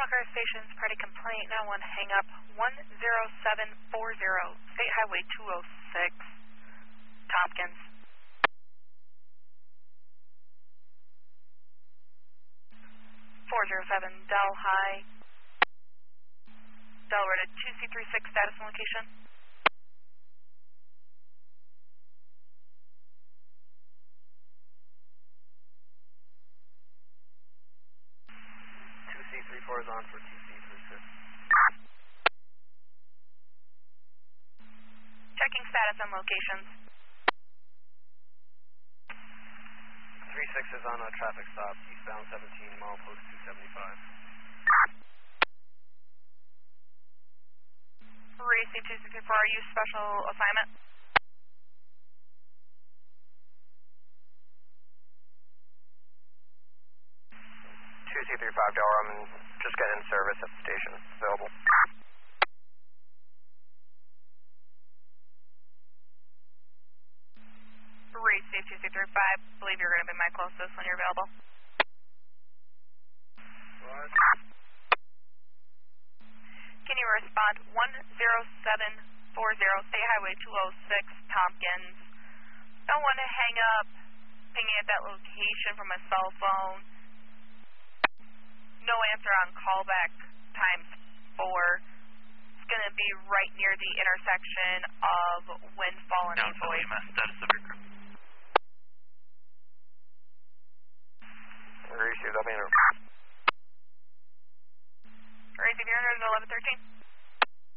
Walker Station's party complaint, now one hang up 10740, State Highway 206, Tompkins. 407 Del High. Delaware to 2C36 status and location. C34 is on for TC36. Checking status and locations. 36 is on a traffic stop, eastbound 17, milepost 275. Receive 264, are you special assignment? C35 Delaware, I'm just getting in service at the station. Available. Receive 235, believe you're going to be my closest when you're available. What? Can you respond 10740, State Highway 206, Tompkins. Don't want to hang up, pinging at that location from a cell phone. No answer on callback times 4. It's going to be right near the intersection of Windfall and Avoid. Status of your crew. Receive, that'll be in. Receive your 1113.